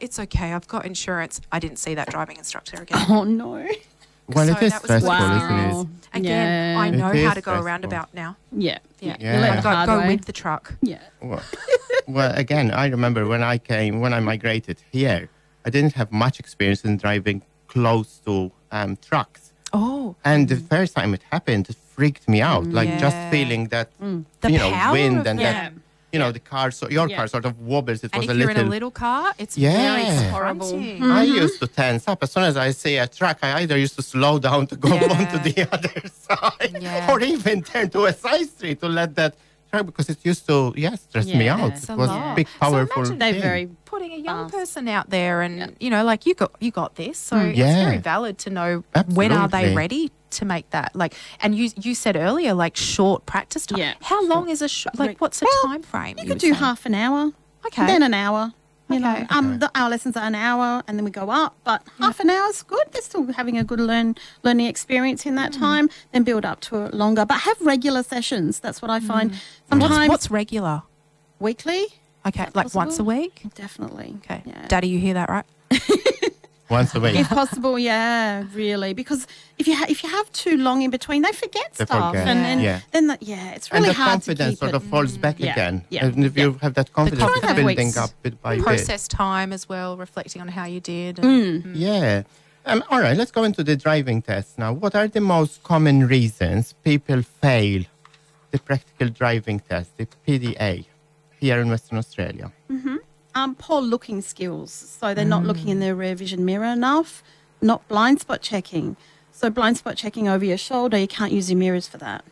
it's okay. I've got insurance. I didn't see that driving instructor again. Oh, no. Well, So it is that was a good stressful, isn't experience. it? Again, Yeah. I know It how is to go a stressful. roundabout now. Yeah. Yeah. Yeah. You learn the Go, hard go way. with the truck. Yeah. Well, again, I remember when I migrated here, I didn't have much experience in driving close to trucks. Oh, And the first time it happened, it freaked me out. Like just Yeah. feeling that, The power wind of and that. that, the car, so your Yeah. car sort of wobbles. It and was if a you're little. in a little car, it's Yeah. very Horrible. confronting. I used to tense up as soon as I see a truck. I either used to slow down to go Yeah. on to the other side, Yeah. or even turn to a side street to let that truck, because it used to stress me Yeah. out. It's It a was lot. a big, So powerful. imagine They're thing. very Putting a young fast. person out there, and like you got this, so it's Yeah. very valid to know when are they Absolutely. ready to make that. Like, and you said earlier, like short practice time. Yeah. How long is a what's the time frame? You could do half an hour. Okay. Then an hour. You Okay. know, our lessons are an hour and then we go up, but half an hour is good. They're still having a good learning experience in that time. Then build up to it longer, but have regular sessions. That's what I find. Sometimes What's regular? weekly, Okay, that like once a possible? week. definitely. Okay, Yeah. Daddy, you hear that, right? Once a week. If possible, yeah, really, because if you have too long in between, they forget They stuff, forget, and yeah. then it's And really the hard to confidence keep sort it. of falls back Yeah. again. Yeah. And if you have that confidence, it's confidence. building Weeks. up bit by bit. Process time as well, reflecting on how you did. and- Yeah. All right, let's go into the driving test now. What are the most common reasons people fail the practical driving test, the PDA, here in Western Australia? Poor looking skills. So they're not looking in their rear vision mirror enough, not blind spot checking. So blind spot checking over your shoulder, you can't use your mirrors for that.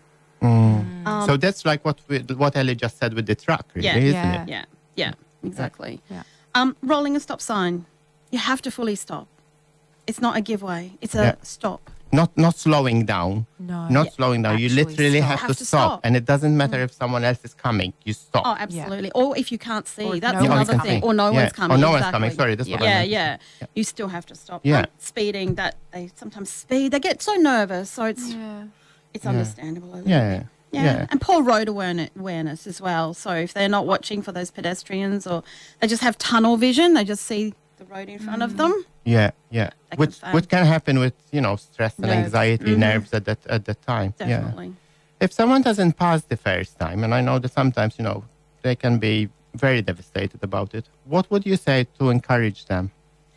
So that's like what Ellie just said with the truck, really, Yeah. isn't Yeah. it? Yeah, exactly. Yeah. Rolling a stop sign, you have to fully stop. It's not a giveaway. It's a Yeah. stop. Not slowing down. No. Not Yeah. slowing down. You Actually literally stop. have to stop. And it doesn't matter if someone else is coming. You stop. Oh, absolutely. Or if you can't see, Or if that's no one's another coming. thing. Or no Yeah. one's coming. Or no one's exactly. coming. Sorry, that's what I Yeah, meant. yeah. You still have to stop. Yeah. Like speeding, that they sometimes speed. They get so nervous, so it's understandable. Isn't it? Yeah. Yeah. And poor road awareness as well. So if they're not watching for those pedestrians, or they just have tunnel vision, they just see the road in front of them. Yeah. That can Which fail. which can happen with stress and Nerves. anxiety, nerves at that time. Definitely. Yeah. If someone doesn't pass the first time, and I know that sometimes they can be very devastated about it, what would you say to encourage them?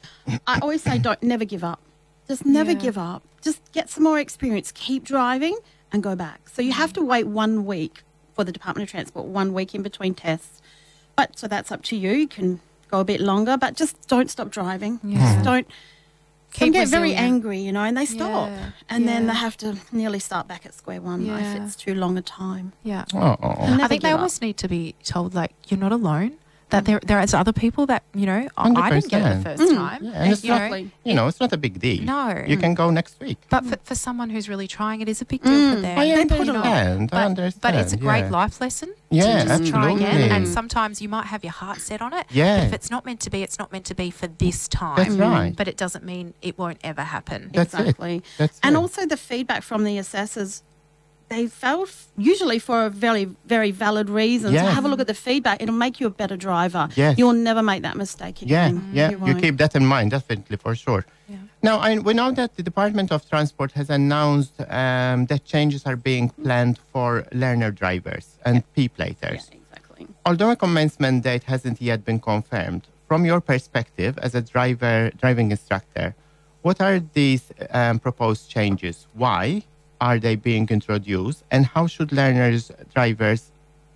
I always say never give up. Just never Yeah. give up. Just get some more experience. Keep driving and go back. So you have to wait 1 week for the Department of Transport, 1 week in between tests. But so that's up to you. You can go a bit longer, but just don't stop driving. Just don't. Some Keep get very resilient. angry, and they stop. Yeah, And then yeah. they have to nearly start back at square one if Yeah. it's too long a time. Yeah. Oh. Never I think they give up. almost need to be told, like, you're not alone. That there is other people that, I didn't get it the 100%. first time. Yeah, and it's you know, Lovely. It's not a big deal. No. You can go next week. But for someone who's really trying, it is a big deal for them. I You know. understand. I understand. But it's a great yeah. life lesson Yeah, to just try again. absolutely. And sometimes you might have your heart set on it. Yeah. But if it's not meant to be, it's not meant to be for this time. That's right. But it doesn't mean it won't ever happen. That's it. Exactly. That's and it. also the feedback from the assessors, they fail usually for a very, very valid reason. Yeah. So have a look at the feedback. It'll make you a better driver. Yes. You'll never make that mistake Yeah, again. yeah. You won't. keep that in mind, definitely, for sure. Yeah. Now, we know that the Department of Transport has announced that changes are being planned for learner drivers and P-platers. Yeah, exactly. Although a commencement date hasn't yet been confirmed, from your perspective as a driving instructor, what are these proposed changes? Why are they being introduced? And how should learner drivers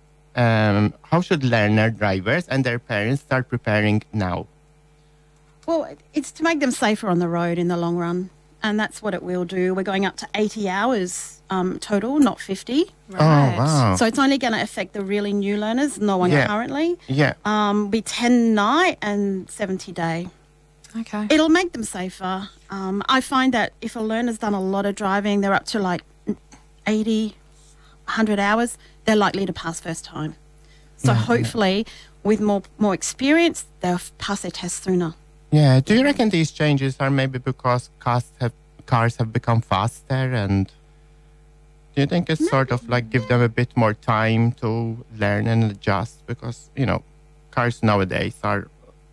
and their parents start preparing now? Well, it's to make them safer on the road in the long run. And that's what it will do. We're going up to 80 hours total, not 50. Oh, wow. So it's only going to affect the really new learners, no one Yeah. currently. Yeah. Be 10 night and 70 day. Okay. It'll make them safer. I find that if a learner's done a lot of driving, they're up to like 80, 100 hours, they're likely to pass first time. So hopefully with more experience, they'll pass their test sooner. Yeah. Do you reckon these changes are maybe because cars have become faster, and do you think it's sort of like give them a bit more time to learn and adjust? Because, cars nowadays are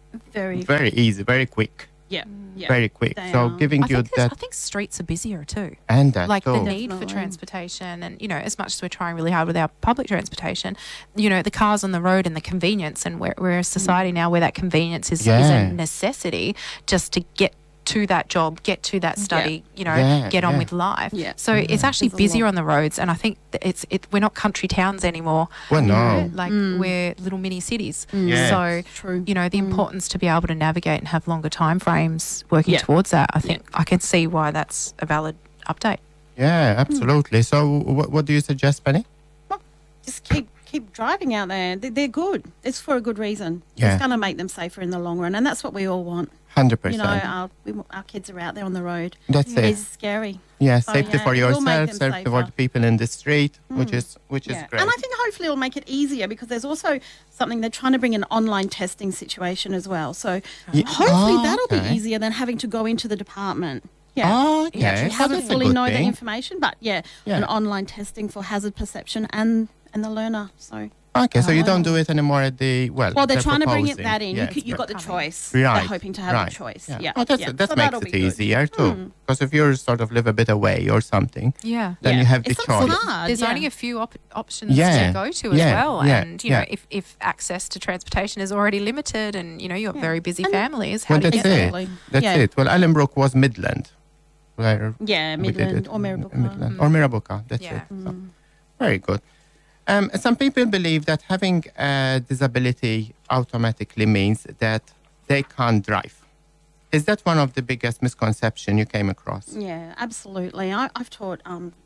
Very, very easy, very quick, yeah, yeah. very quick. They So are. giving I you think, that I think streets are busier too. and that Like the too. need for Definitely. transportation, and as much as we're trying really hard with our public transportation, the cars on the road and the convenience, and we're a society now where that convenience is Yeah. a necessity just to get to that job, get to that study, Yeah, get on yeah. with life. Yeah. So it's actually There's a busier lot. on the roads, and I think that we're not country towns anymore. Well, no. Like we're little mini cities. Yes. So True. the importance to be able to navigate and have longer time frames working Yeah. towards that, I think I can see why that's a valid update. Yeah, absolutely. So what do you suggest, Penny? Well, just keep driving out there. They're good. It's for a good reason. Yeah. It's going to make them safer in the long run, and that's what we all want. 100%. You know, our kids are out there on the road. That's it. It's scary. Yeah, So, safety yeah, for it will make yourself, them safety for safer. the people in the street, which is Yeah. great. And I think hopefully it'll make it easier because there's also something they're trying to bring an online testing situation as well. So Yeah. hopefully Oh, that'll okay. be easier than having to go into the department. Yeah. Oh, okay. You actually So haven't that's a fully good know the thing. information, but Yeah. an online testing for hazard perception and the learner. So Okay, so you don't Oh. do it anymore at the well, they're trying to bring proposing. that in. Yeah. You've got the Coming. choice. Right. They're hoping to have right. a choice. Yeah. Yeah. Oh, that yeah. makes that'll it be good. easier too. Because if you sort of live a bit away or something, Yeah. then Yeah. you have the It's not choice. hard. There's yeah. only a few options Yeah, to go to as yeah, well. yeah, And, yeah. if access to transportation is already limited and, you've got very busy And- families, how Well, do you that's get it. there? Exactly. That's Yeah. it. Well, Allenbrook was Midland. Where Yeah, we did Midland it. or Mirrabooka. Midland. Or Mirrabooka, that's Yeah. it. So, very good. Some people believe that having a disability automatically means that they can't drive. Is that one of the biggest misconceptions you came across? Yeah, absolutely. I've taught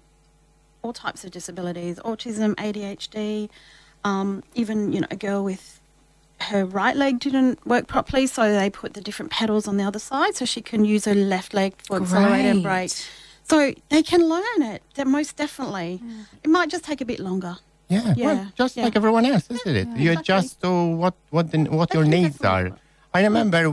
all types of disabilities, autism, ADHD, even, a girl with her right leg didn't work properly, so they put the different pedals on the other side so she can use her left leg for accelerator and brake. Great. So they can learn it, most definitely. It might just take a bit longer. Yeah, Yeah, well, just yeah. like everyone else, isn't it? You exactly. adjust to what your needs are. Definitely. I remember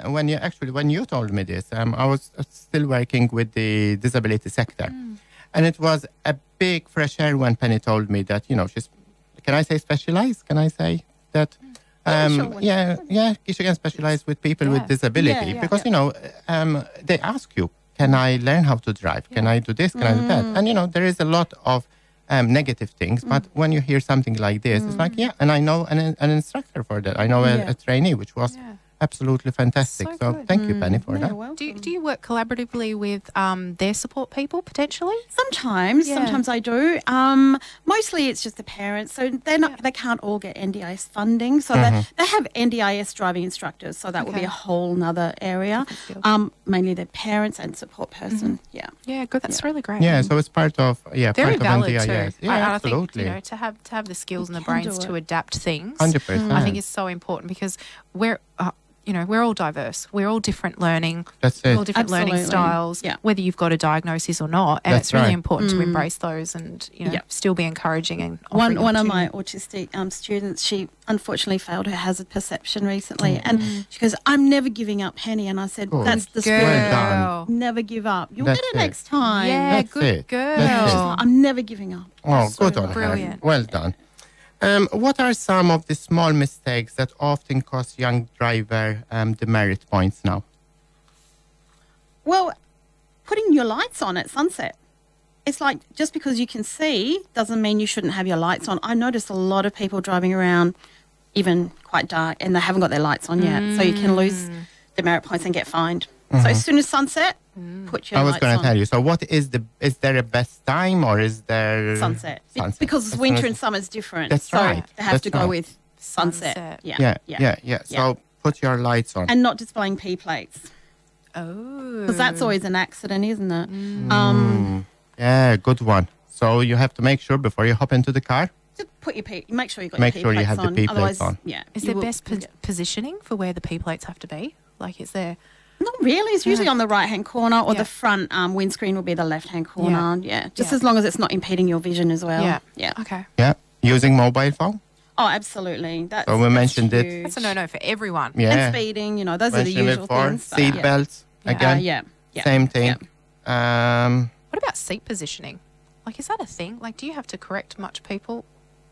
when you told me this, I was still working with the disability sector, and it was a big fresh air when Penny told me that she's. Can I say specialized? Can I say that? sure. She can specialize with people with Yeah. disability Yeah, because they ask you, can I learn how to drive? Can I do this? Can I do that? And there is a lot of negative things, but when you hear something like this, it's like, yeah, and I know an instructor for that. I know Yeah. a trainee, which was Yeah. absolutely fantastic. So So good. thank you, Penny, for Yeah, that. well, Do you work collaboratively with their support people potentially? Sometimes, Yeah. sometimes I do. Mostly it's just the parents, so they can't all get NDIS funding. So they have NDIS driving instructors, so that will be Okay. a whole nother area. Different field. Mainly the parents and support person. Yeah. Yeah, good. That's really great. Yeah, so it's part of Very part valid of too. NDIS. Yeah, I absolutely. think to have the skills and the can brains do to it. adapt things. 100%. I think is so important because we're all diverse. We're all different learning. That's We're it. all different learning Absolutely. styles. Yeah. Whether you've got a diagnosis or not, and That's it's really right. important to embrace those and Yeah. still be encouraging and One offering of my opportunity. autistic students, she unfortunately failed her hazard perception recently, and she goes, "I'm never giving up, Penny." And I said, Good. "That's the Girl. spirit. Well Never give up. You'll That's get it it. next time." Yeah, That's good it. girl. That's it. I'm never giving up. Oh, So good on her. Brilliant. Well done. What are some of the small mistakes that often cost young driver demerit points now? Well, putting your lights on at sunset. It's like just because you can see doesn't mean you shouldn't have your lights on. I noticed a lot of people driving around even quite dark and they haven't got their lights on yet. So you can lose demerit points and get fined. So as soon as sunset, put your I was lights going on. to tell you. So, is there a best time or is there Sunset. Sunset. Because As soon winter as- and summer is different. That's so right. they have That's to go right. with sunset. Sunset. Yeah. So put your lights on. And not displaying P plates. Oh, Because that's always an accident, isn't it? Yeah, good one. So you have to make sure before you hop into the car. Just put your P. Make sure you got Make your P sure you plates have the on. P plates Otherwise, on. yeah. Is you there will- best positioning for where the P plates have to be? Like, is there? Not really. It's usually on the right hand corner, or Yeah. the front windscreen will be the left hand corner. Yeah. Just Yeah. as long as it's not impeding your vision as well. Yeah. Yeah. Okay. Yeah, using mobile phone. Oh, absolutely. That's, So we that's mentioned it. huge. That's a no-no for everyone. Yeah, And speeding, those are the mentioned usual before. things. but Seat yeah. belts again. Yeah. Same thing. Yeah. What about seat positioning? Like, is that a thing? Like, do you have to correct much people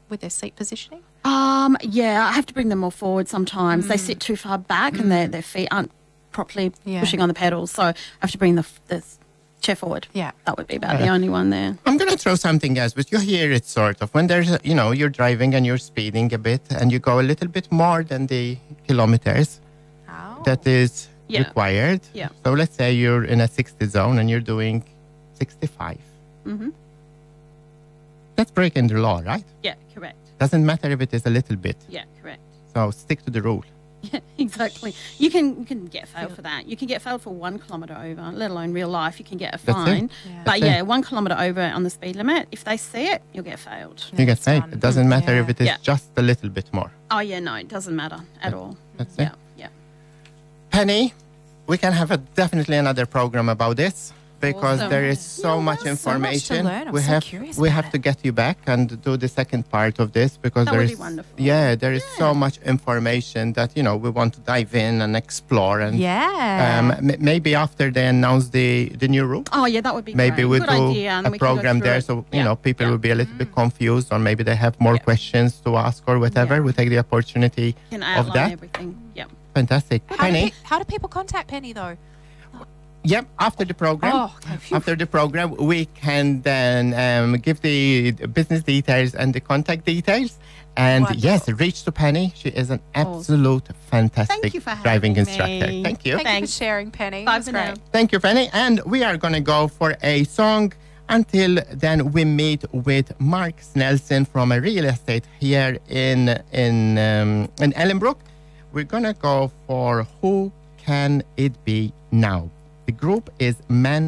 with their seat positioning? Yeah, I have to bring them more forward sometimes. They sit too far back and their feet aren't properly Yeah. pushing on the pedals. So I have to bring the chair forward. Yeah. That would be about the only one there. I'm going to throw something else, but you hear it sort of when there's, you're driving and you're speeding a bit and you go a little bit more than the kilometers Oh. that is Yeah. required. Yeah. So let's say you're in a 60 zone and you're doing 65. Mm-hmm. That's breaking the law, right? Yeah, correct. Doesn't matter if it is a little bit. Yeah, correct. So stick to the rule. Yeah, exactly. You can get failed for that. You can get failed for 1 kilometre over, let alone real life. You can get a That's it. fine. Yeah. But That's it. yeah, 1 kilometre over on the speed limit. If they see it, you'll get failed. You get That's paid. done. It doesn't matter if Yeah. it is Yeah. just a little bit more. Oh yeah, no, it doesn't matter at all. That's it. Yeah, yeah. Penny, we can have definitely another program about this because Awesome. there is so Yeah, much there's so much to information. learn. I'm we so have curious we about have it. to get you back and do the second part of this because That there would is be wonderful. there is so much information that we want to dive in and explore and Yeah. maybe after they announce the new route. Oh yeah, that would be Maybe great. we Good do idea, and a we can go program through there, it. so Yeah, people yeah. will be a little bit confused, or maybe they have more Yeah. questions to ask or whatever. Yeah. We take the opportunity Can of outline that. everything. Yeah. Fantastic, Penny. How do people contact Penny though? Yep, after the program. Oh, okay. Phew. After the program, we can then give the business details and the contact details. And Wonderful. yes, reach to Penny. She is an absolute fantastic Thank you for driving having instructor. me. Thank you. Thank you Thanks. for sharing, Penny. Bye That's for great. now. Thank you, Penny. And we are going to go for a song. Until then, we meet with Mark Snelson from a real estate here in Ellenbrook. We're going to go for Who Can It Be Now? The group is Men